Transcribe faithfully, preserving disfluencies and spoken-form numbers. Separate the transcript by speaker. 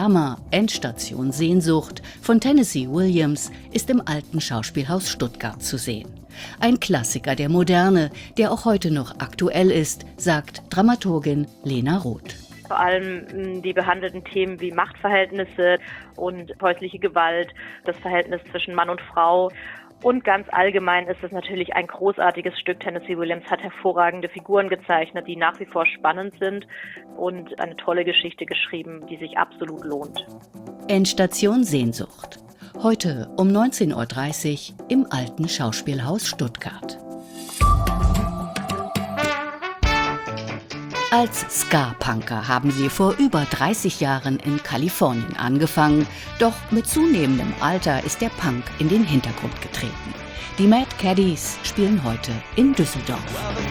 Speaker 1: Drama Endstation Sehnsucht von Tennessee Williams ist im Alten Schauspielhaus Stuttgart zu sehen. Ein Klassiker der Moderne, der auch heute noch aktuell ist, sagt Dramaturgin Lena Roth.
Speaker 2: Vor allem die behandelten Themen wie Machtverhältnisse und häusliche Gewalt, das Verhältnis zwischen Mann und Frau. Und ganz allgemein ist es natürlich ein großartiges Stück. Tennessee Williams hat hervorragende Figuren gezeichnet, die nach wie vor spannend sind und eine tolle Geschichte geschrieben, die sich absolut lohnt.
Speaker 1: Endstation Sehnsucht. Heute um neunzehn Uhr dreißig im Alten Schauspielhaus Stuttgart. Als Ska-Punker haben sie vor über dreißig Jahren in Kalifornien angefangen, doch mit zunehmendem Alter ist der Punk in den Hintergrund getreten. Die Mad Caddies spielen heute in Düsseldorf.